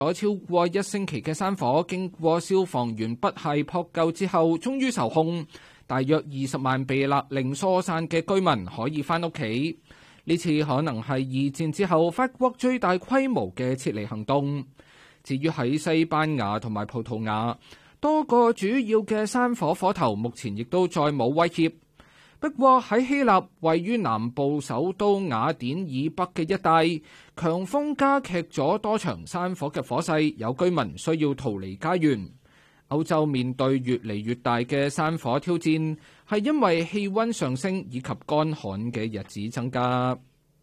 咗超過1星期嘅山火，經過消防員不懈撲救之後，終於受控。大約20萬被勒令疏散嘅居民可以返屋企。呢次可能係2戰之後法國最大規模嘅撤離行動。至於喺西班牙同埋葡萄牙，多個主要嘅山火火頭目前亦都再冇威脅。不過喺希臘位於南部首都雅典以北嘅一帶，強風加劇咗多場山火嘅火勢，有居民需要逃離家園。歐洲面對越嚟越大嘅山火挑戰，係因為氣溫上升以及乾旱嘅日子增加。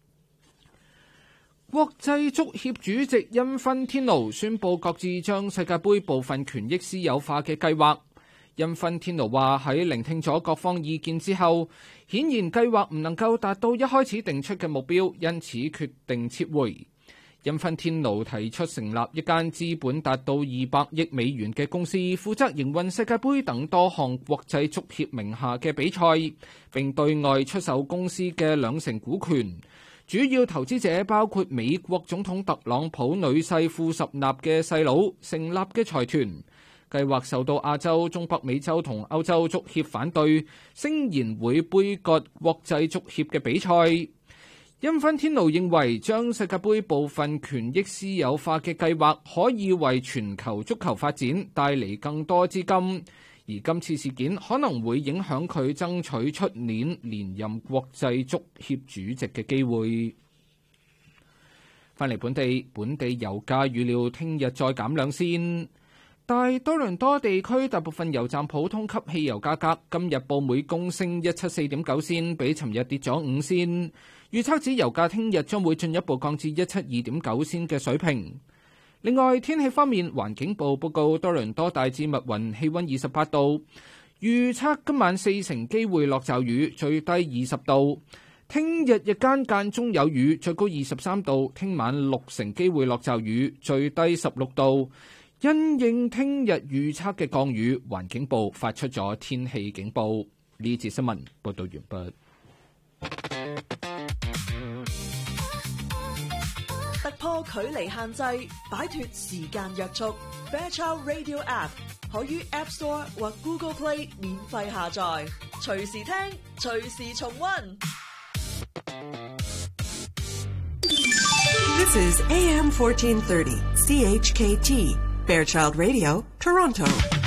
國際足協主席因芬天奴宣布擱置將世界盃部分權益私有化嘅計劃。因芬天奴話喺聆聽咗各方意見之後，顯然計劃唔能夠達到一開始定出嘅目標，因此決定撤回。因芬天奴提出成立一間資本達到200億美元嘅公司，負責營運世界盃等多項國際足協名下嘅比賽，並對外出售公司嘅20%股權。主要投資者包括美國總統特朗普女婿富十納嘅細佬成立嘅財團。計劃受到亞洲、中北美洲同歐洲足協反對，聲言會杯葛國際足協嘅比賽。因芬天奴認為將世界盃部分權益私有化嘅計劃可以為全球足球發展帶嚟更多資金，而今次事件可能會影響佢爭取出年連任國際足協主席嘅機會。返嚟本地油價預料聽日再減2仙。大多倫多地區大部分油站普通級汽油價格今日報每公升174.9仙，比尋日跌咗5仙。預測指油價聽日將會進一步降至172.9仙嘅水平。另外，天氣方面，環境部報告多倫多大致密雲，氣溫28度。預測今晚40%機會落驟雨，最低20度。聽日日間間中有雨，最高23度。聽晚60%機會落驟雨，最低16度。因應聽日預測嘅降雨，環境部發出咗天氣警報。呢節新聞報道完畢。 突破距離限制，擺脫時間約束。Fairchild Radio App 可於 App Store 或 Google Play 免費下載，隨時聽，隨時重溫。 This is AM 1430 CHKT Fairchild Radio, Toronto.